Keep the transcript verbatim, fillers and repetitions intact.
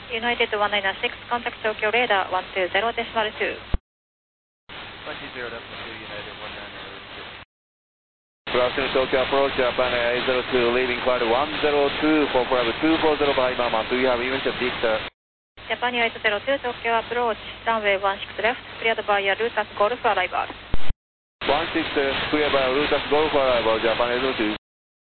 United one nine six, contact Tokyo radar one two zero decimal two. twenty zero decimal two, United one nine six. Good afternoon, Tokyo approach, Japan eight zero two, leaving flight one zero two for Forever two four zero by Mama. Do you have image of Victor? Japan eight zero two, Tokyo approach, runway one six left, cleared by Lutas Golf arrival. one six, clear by Lutas Golf arrival, Japan eight zero two.